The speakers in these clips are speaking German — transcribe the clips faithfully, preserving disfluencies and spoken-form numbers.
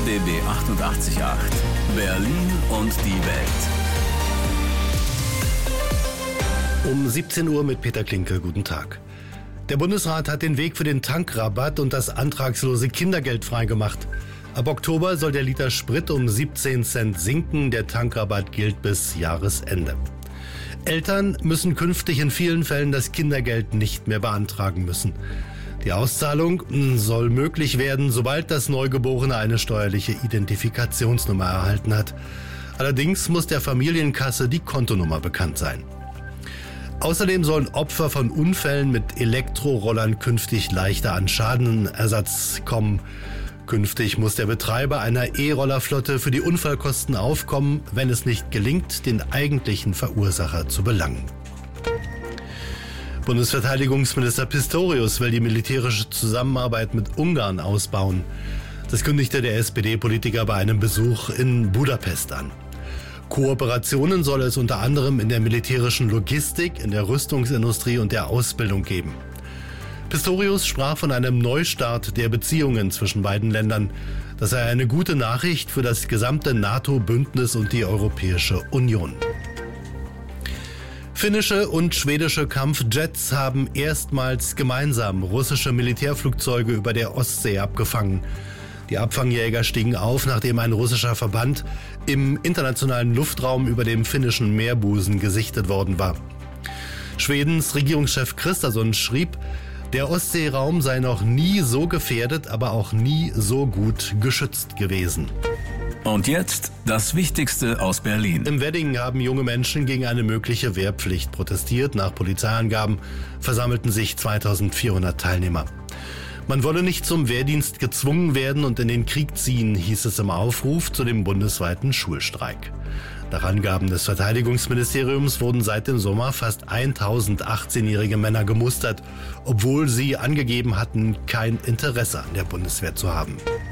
B B achtundachtzig Komma acht. Berlin und die Welt. Um siebzehn Uhr mit Peter Klinke. Guten Tag. Der Bundesrat hat den Weg für den Tankrabatt und das antragslose Kindergeld freigemacht. Ab Oktober soll der Liter Sprit um siebzehn Cent sinken. Der Tankrabatt gilt bis Jahresende. Eltern müssen künftig in vielen Fällen das Kindergeld nicht mehr beantragen müssen. Die Auszahlung soll möglich werden, sobald das Neugeborene eine steuerliche Identifikationsnummer erhalten hat. Allerdings muss der Familienkasse die Kontonummer bekannt sein. Außerdem sollen Opfer von Unfällen mit Elektrorollern künftig leichter an Schadenersatz kommen. Künftig muss der Betreiber einer E-Rollerflotte für die Unfallkosten aufkommen, wenn es nicht gelingt, den eigentlichen Verursacher zu belangen. Bundesverteidigungsminister Pistorius will die militärische Zusammenarbeit mit Ungarn ausbauen. Das kündigte der S P D-Politiker bei einem Besuch in Budapest an. Kooperationen soll es unter anderem in der militärischen Logistik, in der Rüstungsindustrie und der Ausbildung geben. Pistorius sprach von einem Neustart der Beziehungen zwischen beiden Ländern. Das sei eine gute Nachricht für das gesamte NATO-Bündnis und die Europäische Union. Finnische und schwedische Kampfjets haben erstmals gemeinsam russische Militärflugzeuge über der Ostsee abgefangen. Die Abfangjäger stiegen auf, nachdem ein russischer Verband im internationalen Luftraum über dem finnischen Meerbusen gesichtet worden war. Schwedens Regierungschef Kristersson schrieb, der Ostseeraum sei noch nie so gefährdet, aber auch nie so gut geschützt gewesen. Und jetzt das Wichtigste aus Berlin. Im Wedding haben junge Menschen gegen eine mögliche Wehrpflicht protestiert. Nach Polizeiangaben versammelten sich zweitausendvierhundert Teilnehmer. Man wolle nicht zum Wehrdienst gezwungen werden und in den Krieg ziehen, hieß es im Aufruf zu dem bundesweiten Schulstreik. Nach Angaben des Verteidigungsministeriums wurden seit dem Sommer fast tausend achtzehnjährige Männer gemustert, obwohl sie angegeben hatten, kein Interesse an der Bundeswehr zu haben.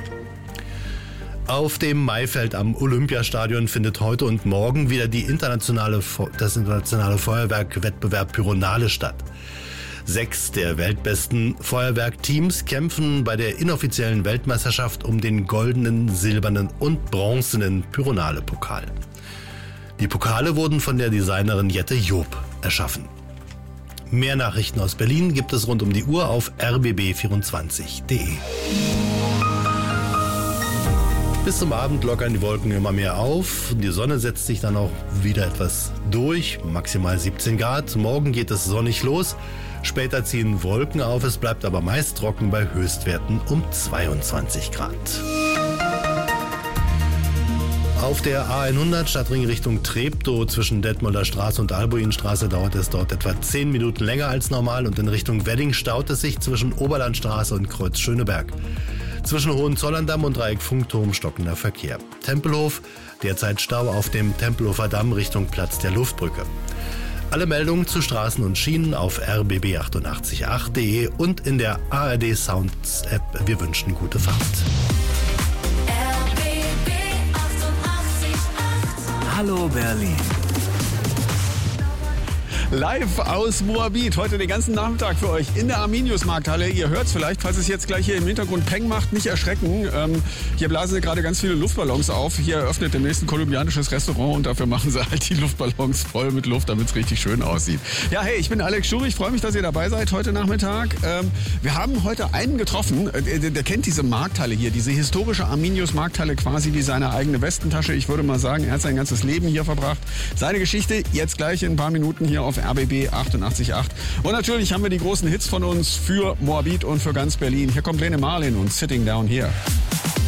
Auf dem Maifeld am Olympiastadion findet heute und morgen wieder die internationale, das internationale Feuerwerkwettbewerb Pyronale statt. Sechs der weltbesten Feuerwerkteams kämpfen bei der inoffiziellen Weltmeisterschaft um den goldenen, silbernen und bronzenen Pyronale-Pokal. Die Pokale wurden von der Designerin Jette Job erschaffen. Mehr Nachrichten aus Berlin gibt es rund um die Uhr auf r b b vierundzwanzig punkt d e. Bis zum Abend lockern die Wolken immer mehr auf. Die Sonne setzt sich dann auch wieder etwas durch, maximal siebzehn Grad. Morgen geht es sonnig los. Später ziehen Wolken auf, es bleibt aber meist trocken bei Höchstwerten um zweiundzwanzig Grad. Auf der A hundert Stadtring Richtung Treptow zwischen Detmolder Straße und Albuinstraße dauert es dort etwa zehn Minuten länger als normal und in Richtung Wedding staut es sich zwischen Oberlandstraße und Kreuz Schöneberg. Zwischen Hohenzollern-Damm und Dreieck Funkturm stockender Verkehr. Tempelhof, derzeit Stau auf dem Tempelhofer Damm Richtung Platz der Luftbrücke. Alle Meldungen zu Straßen und Schienen auf r b b achtundachtzig punkt acht punkt d e und in der A R D Sounds App. Wir wünschen gute Fahrt. R B B achtundachtzig Komma acht. Hallo Berlin. Live aus Moabit, heute den ganzen Nachmittag für euch in der Arminius-Markthalle. Ihr hört es vielleicht, falls es jetzt gleich hier im Hintergrund Peng macht, nicht erschrecken. Ähm, hier blasen gerade ganz viele Luftballons auf. Hier eröffnet demnächst ein kolumbianisches Restaurant und dafür machen sie halt die Luftballons voll mit Luft, damit es richtig schön aussieht. Ja, hey, ich bin Alex Schuri, ich freue mich, dass ihr dabei seid heute Nachmittag. Ähm, wir haben heute einen getroffen, äh, der, der kennt diese Markthalle hier, diese historische Arminius-Markthalle quasi wie seine eigene Westentasche. Ich würde mal sagen, er hat sein ganzes Leben hier verbracht. Seine Geschichte jetzt gleich in ein paar Minuten hier auf R B B achtundachtzig Komma acht. Und natürlich haben wir die großen Hits von uns für Moabit und für ganz Berlin. Hier kommt Lene Marlin und Sitting Down Here.